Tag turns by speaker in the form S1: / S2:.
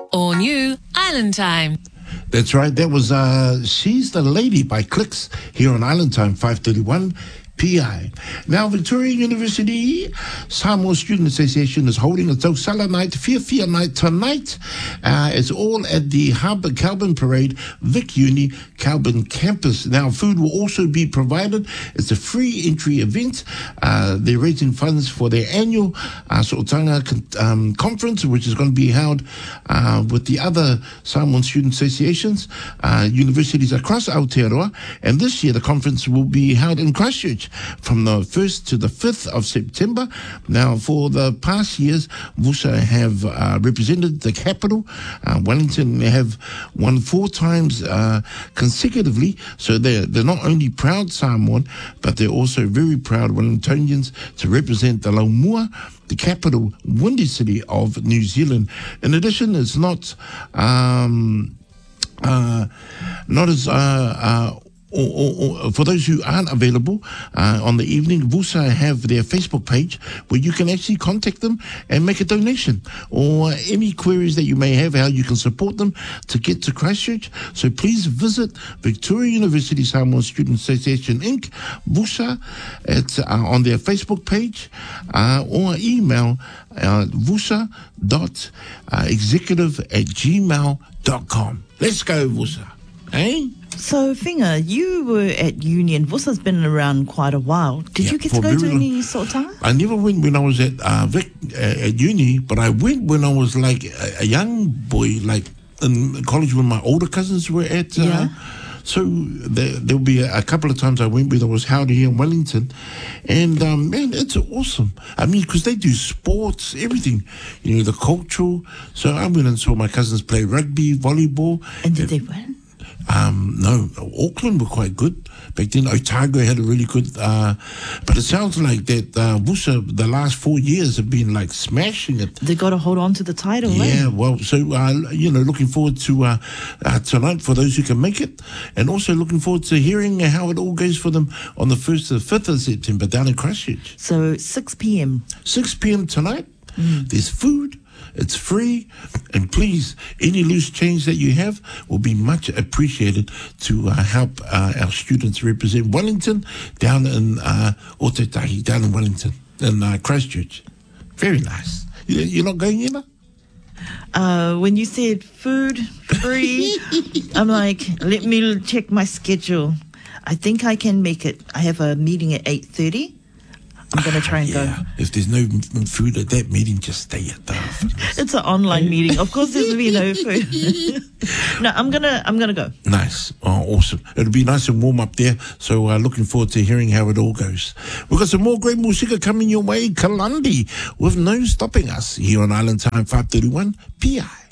S1: All new Island Time.
S2: That's right. That was She's the Lady by Clicks here on Island Time 531 PI. Now, Victoria University Samoa Student Association is holding a Tausala Night, Fia Night tonight. It's all at the Harbour Calvin Parade, Vic Uni, Calvin campus. Now, food will also be provided. It's a free entry event. They're raising funds for their annual So'otanga conference, which is going to be held with the other Samoan student associations, universities across Aotearoa. And this year, the conference will be held in Christchurch from the 1st to the 5th of September. Now, for the past years, VUSA have represented the capital. Wellington have won 4 times consecutively, so they're not only proud Samoan, but they're also very proud Wellingtonians to represent the Laumua, the capital, windy city of New Zealand. In addition, it's not as or for those who aren't available on the evening, VUSA have their Facebook page where you can actually contact them and make a donation, or any queries that you may have, how you can support them to get to Christchurch. So please visit Victoria University Samoan Student Association Inc., VUSA, on their Facebook page, or email vusa.executive@gmail.com. Let's go, VUSA. Eh?
S3: So, Whinga, you were at uni, and VUSA's been around quite a while. Did you get to go to any So'otanga?
S2: I never went when I was at Vic at uni, but I went when I was like a young boy, like in college when my older cousins were at. So there'll be a couple of times I went where there was held here in Wellington, and man, it's awesome. I mean, because they do sports, everything, you know, the cultural. So I went and saw my cousins play rugby, volleyball.
S3: And did they win?
S2: No, Auckland were quite good. Back then, Otago had a really good, but it sounds like that VUSA, the last 4 years have been like smashing it.
S3: They got to hold on to the title,
S2: Yeah, well, so, looking forward to tonight for those who can make it, and also looking forward to hearing how it all goes for them on the 1st to the 5th of September down in Christchurch.
S3: So 6 p.m.
S2: 6 p.m. tonight. There's food. It's free, and please, any loose change that you have will be much appreciated to help our students represent Wellington down in Otetahi, down in Wellington, in Christchurch. Very nice. You're not going in?
S3: When you said food free, I'm like, let me check my schedule. I think I can make it. I have a meeting at 8:30. I'm going to try and go.
S2: If there's no food at that meeting, just stay at the office.
S3: It's an online meeting. Of course, there's be no food. No, I'm gonna go.
S2: Nice. Oh, awesome. It'll be nice and warm up there. So looking forward to hearing how it all goes. We've got some more great music coming your way. Kalandi with No Stopping Us here on Island Time 531 PI.